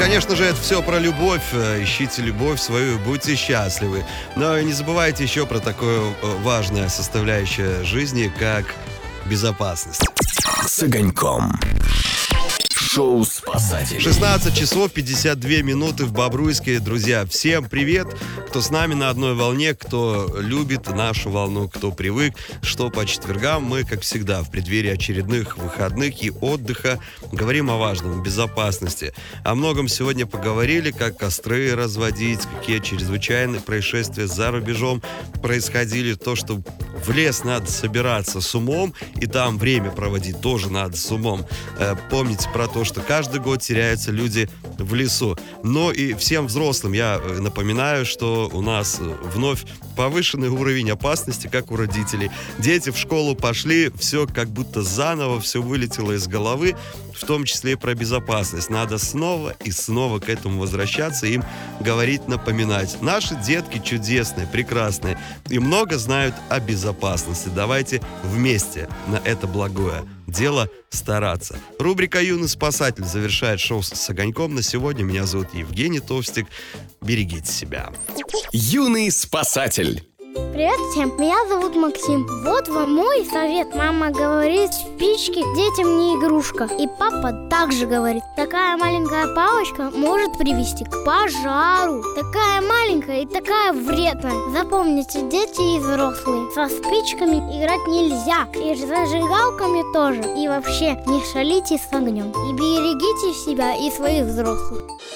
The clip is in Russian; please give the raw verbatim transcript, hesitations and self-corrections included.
конечно же, это все про любовь. Ищите любовь свою, будьте счастливы. Но не забывайте еще про такое важное составляющее жизни, как безопасность. С огоньком. Шоу «Спасатели». шестнадцать часов пятьдесят две минуты в Бобруйске. Друзья, всем привет, кто с нами на одной волне, кто любит нашу волну, кто привык, что по четвергам мы, как всегда, в преддверии очередных выходных и отдыха говорим о важном, безопасности. О многом сегодня поговорили, как костры разводить, какие чрезвычайные происшествия за рубежом происходили, то, что в лес надо собираться с умом, и там время проводить тоже надо с умом. Э, помните про то, что каждый год теряются люди в лесу. Но и всем взрослым я напоминаю, что у нас вновь повышенный уровень опасности, как у родителей. Дети в школу пошли, все как будто заново, все вылетело из головы, в том числе и про безопасность. Надо снова и снова к этому возвращаться, им говорить, напоминать. Наши детки чудесные, прекрасные и много знают о безопасности. Давайте вместе на это благое дело стараться. Рубрика «Юный спасатель» завершает шоу с огоньком на сегодня. Меня зовут Евгений Товстик. Берегите себя. Юный спасатель. Привет всем, меня зовут Максим. Вот вам мой совет. Мама говорит, спички детям не игрушка. И папа также говорит, такая маленькая палочка может привести к пожару. Такая маленькая и такая вредная. Запомните, дети и взрослые, со спичками играть нельзя. И с зажигалками тоже. И вообще не шалите с огнем. И берегите себя и своих взрослых.